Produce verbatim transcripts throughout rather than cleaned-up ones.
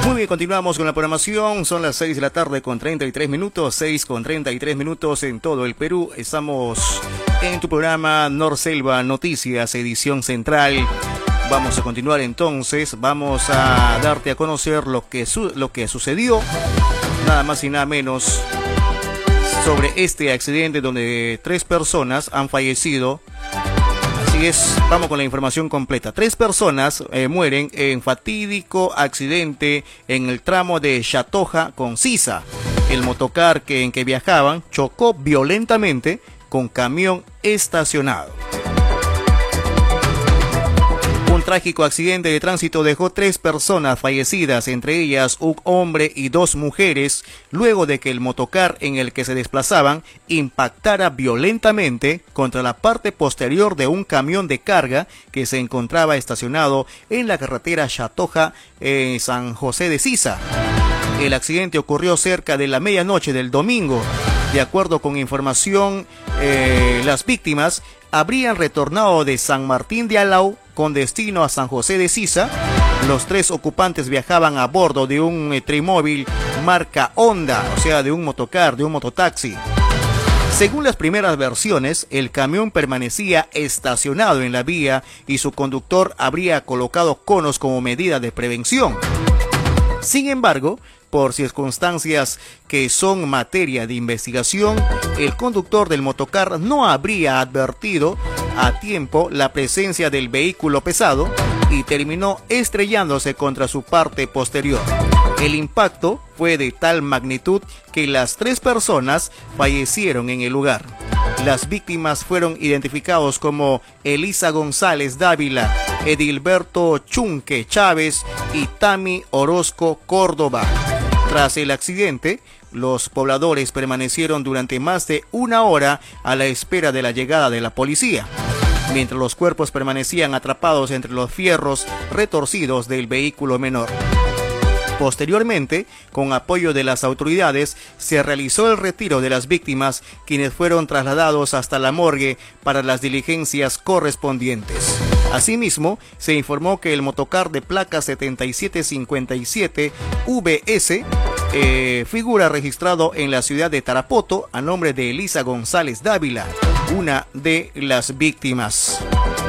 Muy bien, continuamos con la programación. Son las seis de la tarde con treinta y tres minutos, seis con treinta y tres minutos en todo el Perú. Estamos en tu programa Norselva Noticias, edición central. Vamos a continuar entonces, vamos a darte a conocer lo que, su lo que sucedió, nada más y nada menos, sobre este accidente donde tres personas han fallecido. Así es, vamos con la información completa. Tres personas eh, mueren en fatídico accidente en el tramo de Chatoja con Sisa. El motocar que, en que viajaban chocó violentamente con camión estacionado. Un trágico accidente de tránsito dejó tres personas fallecidas, entre ellas un hombre y dos mujeres, luego de que el motocar en el que se desplazaban impactara violentamente contra la parte posterior de un camión de carga que se encontraba estacionado en la carretera Chatoja, eh, San José de Sisa. El accidente ocurrió cerca de la medianoche del domingo. De acuerdo con información, eh, las víctimas habrían retornado de San Martín de Alau con destino a San José de Sisa. Los tres ocupantes viajaban a bordo de un eh, trimóvil marca Honda, o sea, de un motocar, de un mototaxi. Según las primeras versiones, el camión permanecía estacionado en la vía y su conductor habría colocado conos como medida de prevención. Sin embargo, por circunstancias que son materia de investigación, el conductor del motocar no habría advertido a tiempo la presencia del vehículo pesado y terminó estrellándose contra su parte posterior. El impacto fue de tal magnitud que las tres personas fallecieron en el lugar. Las víctimas fueron identificados como Elisa González Dávila, Edilberto Chunque Chávez y Tami Orozco Córdoba. Tras el accidente, los pobladores permanecieron durante más de una hora a la espera de la llegada de la policía, mientras los cuerpos permanecían atrapados entre los fierros retorcidos del vehículo menor. Posteriormente, con apoyo de las autoridades, se realizó el retiro de las víctimas, quienes fueron trasladados hasta la morgue para las diligencias correspondientes. Asimismo, se informó que el motocar de placa setenta y siete cincuenta y siete V S eh, figura registrado en la ciudad de Tarapoto a nombre de Elisa González Dávila, una de las víctimas.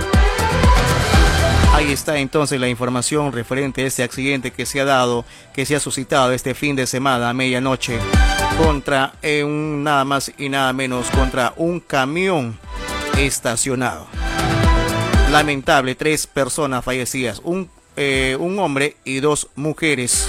Ahí está entonces la información referente a este accidente que se ha dado, que se ha suscitado este fin de semana a medianoche contra eh, un, nada más y nada menos contra un camión estacionado. Lamentable, tres personas fallecidas, un, eh, un hombre y dos mujeres.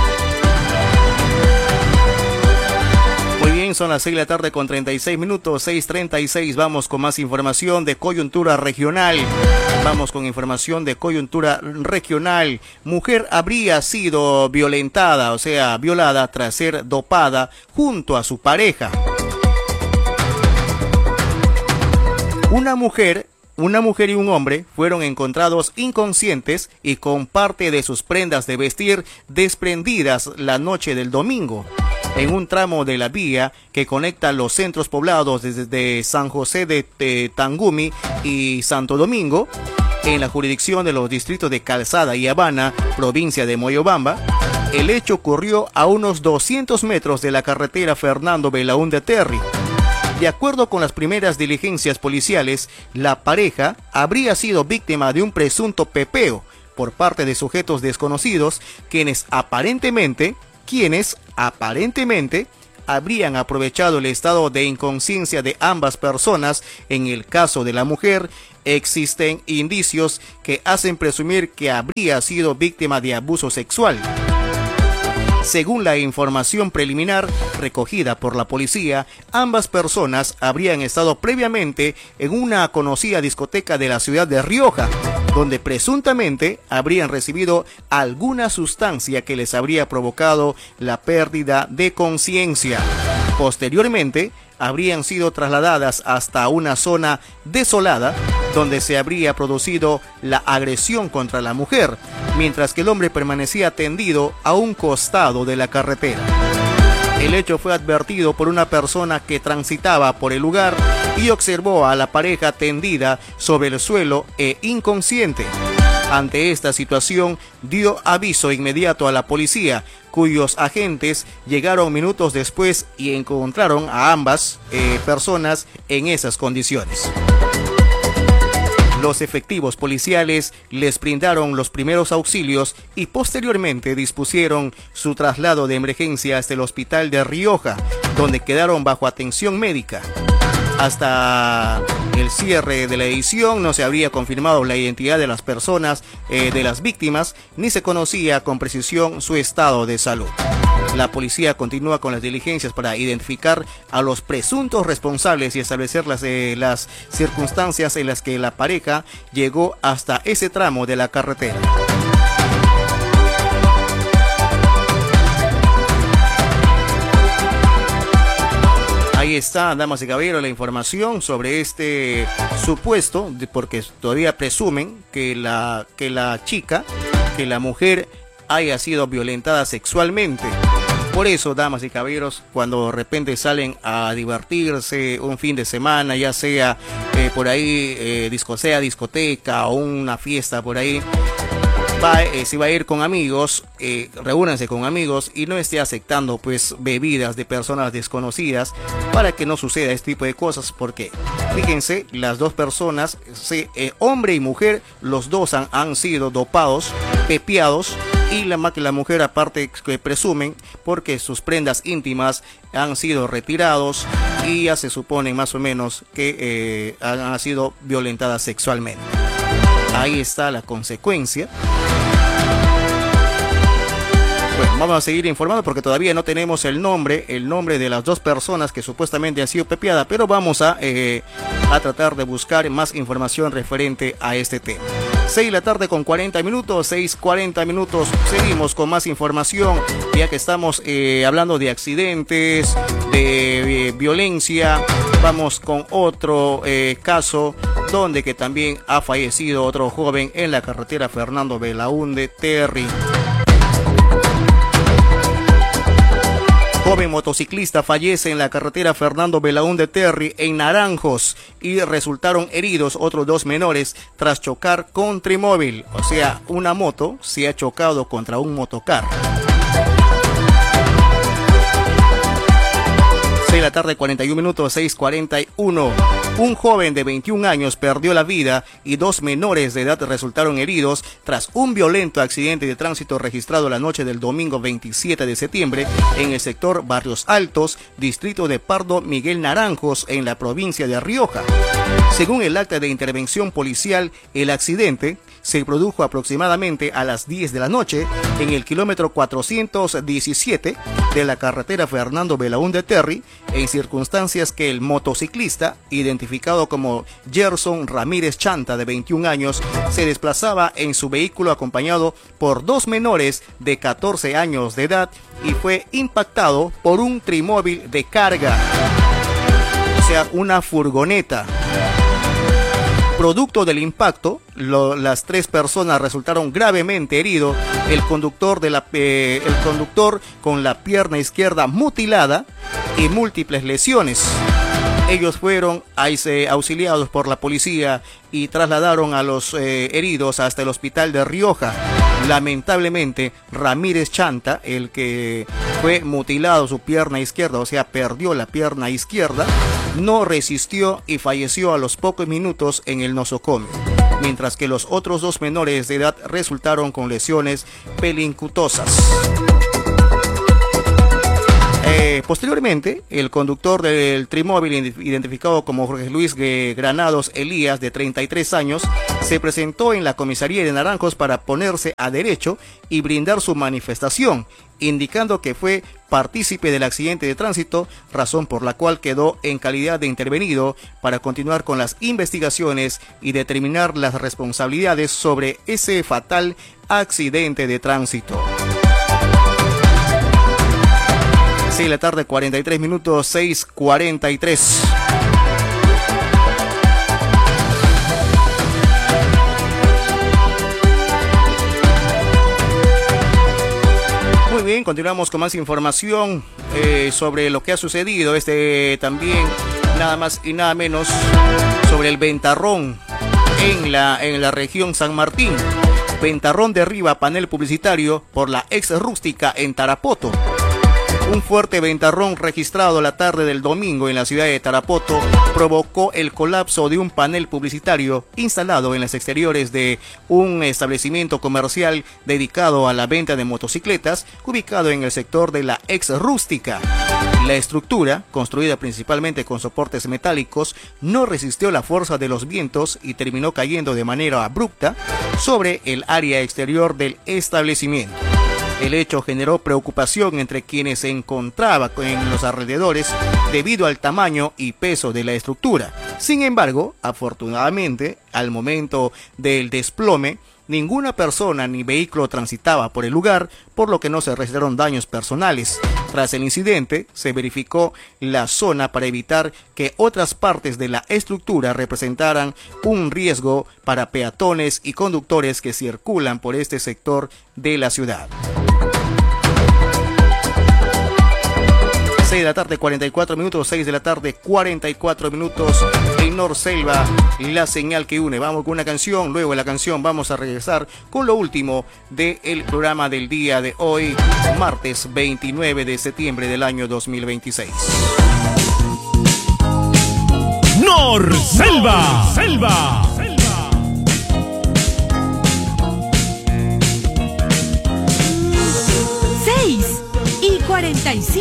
Muy bien, son las seis de la tarde con treinta y seis minutos, seis treinta y seis. Vamos con más información de coyuntura regional. Vamos con información de coyuntura regional. Mujer habría sido violentada, o sea, violada tras ser dopada junto a su pareja. Una mujer... Una mujer y un hombre fueron encontrados inconscientes y con parte de sus prendas de vestir desprendidas la noche del domingo, en un tramo de la vía que conecta los centros poblados desde San José de, de Tangumi y Santo Domingo, en la jurisdicción de los distritos de Calzada y Habana, provincia de Moyobamba. El hecho ocurrió a unos doscientos metros de la carretera Fernando Belaúnde Terry. De acuerdo con las primeras diligencias policiales, la pareja habría sido víctima de un presunto pepeo por parte de sujetos desconocidos, quienes aparentemente, quienes aparentemente habrían aprovechado el estado de inconsciencia de ambas personas. En el caso de la mujer, existen indicios que hacen presumir que habría sido víctima de abuso sexual. Según la información preliminar recogida por la policía, ambas personas habrían estado previamente en una conocida discoteca de la ciudad de Rioja, donde presuntamente habrían recibido alguna sustancia que les habría provocado la pérdida de conciencia. Posteriormente, habrían sido trasladadas hasta una zona desolada donde se habría producido la agresión contra la mujer, mientras que el hombre permanecía tendido a un costado de la carretera. El hecho fue advertido por una persona que transitaba por el lugar y observó a la pareja tendida sobre el suelo e inconsciente. Ante esta situación, dio aviso inmediato a la policía, cuyos agentes llegaron minutos después y encontraron a ambas eh, personas en esas condiciones. Los efectivos policiales les brindaron los primeros auxilios y posteriormente dispusieron su traslado de emergencia hasta el hospital de Rioja, donde quedaron bajo atención médica. Hasta el cierre de la edición no se habría confirmado la identidad de las personas, eh, de las víctimas, ni se conocía con precisión su estado de salud. La policía continúa con las diligencias para identificar a los presuntos responsables y establecer las, eh, las circunstancias en las que la pareja llegó hasta ese tramo de la carretera. Ahí está, damas y caballeros, la información sobre este supuesto, porque todavía presumen que la, que la chica, que la mujer haya sido violentada sexualmente. Por eso, damas y caballeros, cuando de repente salen a divertirse un fin de semana, ya sea eh, por ahí, eh, disco, sea discoteca o una fiesta por ahí, Va, eh, si va a ir con amigos, eh, reúnanse con amigos y no esté aceptando pues bebidas de personas desconocidas para que no suceda este tipo de cosas, porque fíjense, las dos personas, sí, eh, hombre y mujer, los dos han, han sido dopados, pepeados, y la, la mujer aparte que presumen porque sus prendas íntimas han sido retirados y ya se supone más o menos que eh, han, han sido violentadas sexualmente. Ahí está la consecuencia. Bueno, vamos a seguir informando porque todavía no tenemos el nombre, el nombre de las dos personas que supuestamente han sido pepeadas, pero vamos a, eh, a tratar de buscar más información referente a este tema. seis de la tarde con cuarenta minutos, seis cuarenta minutos, seguimos con más información, ya que estamos eh, hablando de accidentes, de eh, violencia. Vamos con otro eh, caso donde que también ha fallecido otro joven en la carretera Fernando Belaúnde Terry. Joven motociclista fallece en la carretera Fernando Belaúnde Terry en Naranjos y resultaron heridos otros dos menores tras chocar con trimóvil. O sea, una moto se ha chocado contra un motocar. seis de la tarde, cuarenta y un minutos, seis cuarenta y uno. Un joven de veintiún años perdió la vida y dos menores de edad resultaron heridos tras un violento accidente de tránsito registrado la noche del domingo veintisiete de septiembre en el sector Barrios Altos, distrito de Pardo Miguel Naranjos, en la provincia de Rioja. Según el acta de intervención policial, el accidente se produjo aproximadamente a las diez de la noche en el kilómetro cuatrocientos diecisiete de la carretera Fernando Belaúnde Terry, en circunstancias que el motociclista, identificado como Gerson Ramírez Chanta, de veintiún años, se desplazaba en su vehículo acompañado por dos menores de catorce años de edad y fue impactado por un trimóvil de carga, o sea, una furgoneta. Producto del impacto, lo, las tres personas resultaron gravemente heridos. El conductor, de la, eh, el conductor con la pierna izquierda mutilada y múltiples lesiones. Ellos fueron auxiliados por la policía y trasladaron a los eh, heridos hasta el hospital de Rioja. Lamentablemente, Ramírez Chanta, el que fue mutilado su pierna izquierda, o sea, perdió la pierna izquierda, no resistió y falleció a los pocos minutos en el nosocomio, mientras que los otros dos menores de edad resultaron con lesiones pelincutosas. Eh, posteriormente, el conductor del trimóvil, identificado como Jorge Luis Granados Elías, de treinta y tres años, se presentó en la comisaría de Naranjos para ponerse a derecho y brindar su manifestación, indicando que fue partícipe del accidente de tránsito, razón por la cual quedó en calidad de intervenido para continuar con las investigaciones y determinar las responsabilidades sobre ese fatal accidente de tránsito. seis de la tarde, cuarenta y tres minutos, seis cuarenta y tres. Muy bien, continuamos con más información eh, sobre lo que ha sucedido. Este también, nada más y nada menos, sobre el ventarrón en la, en la región San Martín. Ventarrón derriba panel publicitario por la ex rústica en Tarapoto. Un fuerte ventarrón registrado la tarde del domingo en la ciudad de Tarapoto provocó el colapso de un panel publicitario instalado en los exteriores de un establecimiento comercial dedicado a la venta de motocicletas, ubicado en el sector de la ex rústica. La estructura, construida principalmente con soportes metálicos, no resistió la fuerza de los vientos y terminó cayendo de manera abrupta sobre el área exterior del establecimiento. El hecho generó preocupación entre quienes se encontraban en los alrededores debido al tamaño y peso de la estructura. Sin embargo, afortunadamente, al momento del desplome, ninguna persona ni vehículo transitaba por el lugar, por lo que no se registraron daños personales. Tras el incidente, se verificó la zona para evitar que otras partes de la estructura representaran un riesgo para peatones y conductores que circulan por este sector de la ciudad. seis de la tarde, cuarenta y cuatro minutos, seis de la tarde, cuarenta y cuatro minutos en Norselva, la señal que une. Vamos con una canción, luego de la canción vamos a regresar con lo último del programa del día de hoy, martes veintinueve de septiembre del año dos mil veintiséis. Norselva, selva. seis y cuarenta y cinco.